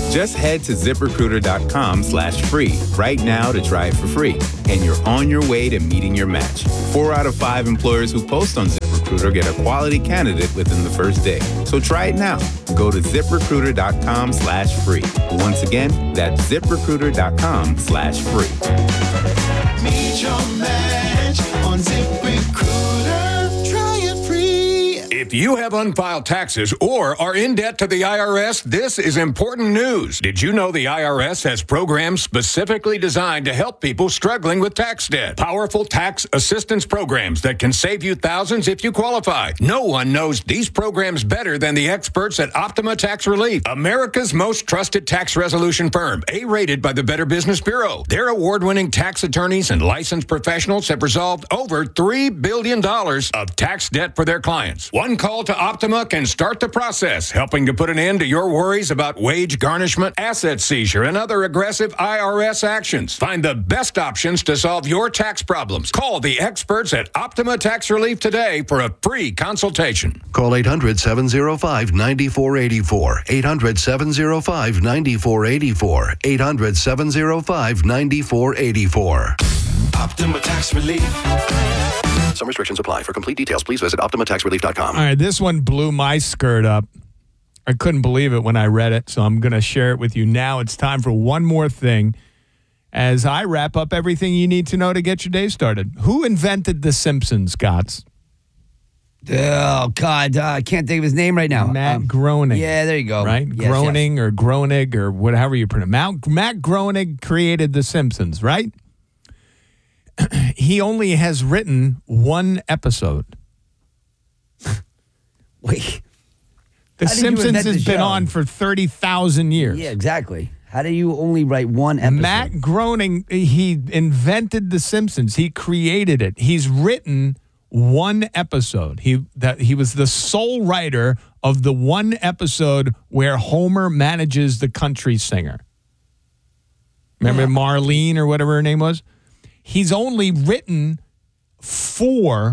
Just head to ZipRecruiter.com/free right now to try it for free. And you're on your way to meeting your match. 4 out of 5 employers who post on ZipRecruiter get a quality candidate within the first day. So try it now. Go to ZipRecruiter.com/free. Once again, that's ZipRecruiter.com/free. Meet your match on ZipRecruiter. Try it free. If you have unfiled taxes or are in debt to the IRS, this is important news. Did you know the IRS has programs specifically designed to help people struggling with tax debt? Powerful tax assistance programs that can save you thousands if you qualify. No one knows these programs better than the experts at Optima Tax Relief, America's most trusted tax resolution firm, A-rated by the Better Business Bureau. Their award-winning tax attorneys and licensed professionals have resolved over $3 billion of tax debt for their clients. One call to Optima can start the process, helping to put an end to your worries about wage garnishment, asset seizure, and other aggressive IRS actions. Find the best options to solve your tax problems. Call the experts at Optima Tax Relief today for a free consultation. Call 800-705-9484. 800-705-9484. 800-705-9484. Optima Tax Relief. Some restrictions apply. For complete details, please visit OptimaTaxRelief.com. All right, this one blew my skirt up. I couldn't believe it when I read it, so I'm going to share it with you now. It's time for one more thing as I wrap up everything you need to know to get your day started. Who invented The Simpsons, Scotts? Oh, God. I can't think of his name right now. Matt Groening. Yeah, there you go. Right? Yes, Groening or Groening or whatever you pronounce. Matt Groening created The Simpsons, right? He only has written one episode. Wait. The Simpsons has been on for 30,000 years. Yeah, exactly. How do you only write one episode? Matt Groening, he invented The Simpsons. He created it. He's written one episode. He was the sole writer of the one episode where Homer manages the country singer. Remember Marlene or whatever her name was? He's only written 3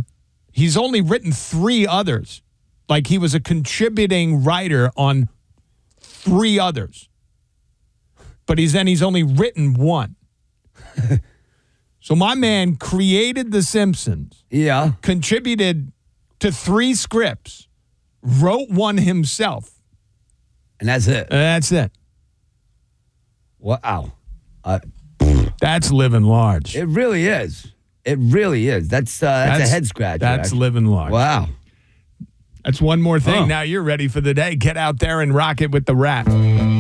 others. Like he was a contributing writer on 3 others. But he's only written one. So my man created The Simpsons. Yeah. Contributed to 3 scripts. Wrote one himself. And that's it. That's it. Wow. That's living large. It really is. It really is. That's a head scratcher. That's living large. Wow. That's one more thing. Now you're ready for the day. Get out there and rock it with the rap.